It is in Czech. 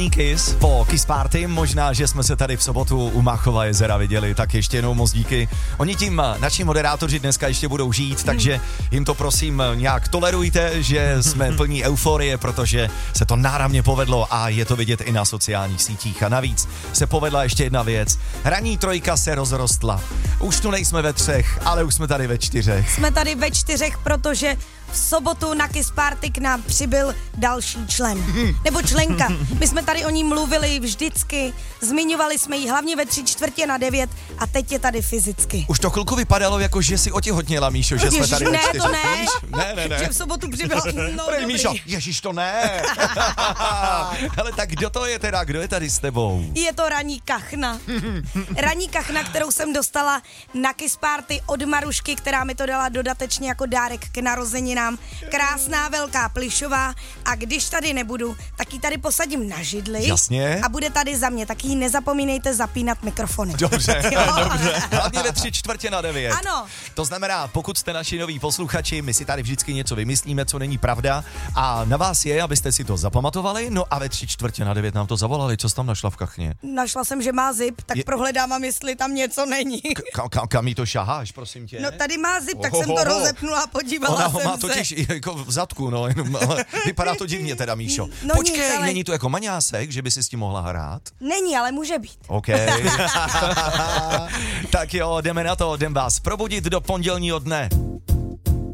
Kiss po Kiss Party, možná, že jsme se tady v sobotu u Máchova jezera viděli, tak ještě jednou moc díky. Oni tím naši moderátoři dneska ještě budou žít, takže jim to prosím nějak tolerujte, že jsme plní euforie, protože se to náramně povedlo a je to vidět i na sociálních sítích. A navíc se povedla ještě jedna věc. Ranní trojka se rozrostla. Už tu nejsme ve 3, ale už jsme tady ve 4. Jsme tady ve 4, protože v sobotu na Kiss Party k nám přibyl další člen. Nebo členka. My jsme tady o ní mluvili vždycky, zmiňovali jsme ji hlavně ve 8:45 a teď je tady fyzicky. Už to chvilku vypadalo, jako že si otěhotněla, Míšo, že jsme tady ve 4. Ne, to ne. Ne. Že v sobotu přibyl. No, Prej, Míšo, ježiš, to ne. Ale tak kdo to je teda, kdo je tady s tebou? Je to Ranní kachna. Ranní kachna, kterou jsem dostala na Kiss Party od Marušky, která mi to dala dodatečně jako dárek k narozeninám. Krásná, velká plišová a když tady nebudu, tak ji tady posadím na židli. Jasně. A bude tady za mě, tak ji nezapomínejte zapínat mikrofony. Dobře. Hlavně ve 8:45. Ano. To znamená, pokud jste naši noví posluchači, my si tady vždycky něco vymyslíme, co není pravda a na vás je, abyste si to zapamatovali, no a ve 8:45 nám to zavolali, co jsi tam našla v kachně? Našla jsem, že má zip, tak prohledávám, jestli tam něco není. Kam jí to šaháš, prosím tě? No tady má zip, tak jsem to rozepnula a podívala Ona jsem ho má se. totiž i jako v zadku, no, ale vypadá to divně teda, Míšo. No Počkej, nic, ale... není to jako maňásek, že by si s tím mohla hrát? Není, ale může být. OK. Tak jo, jdeme na to, jdem vás probudit do pondělního dne.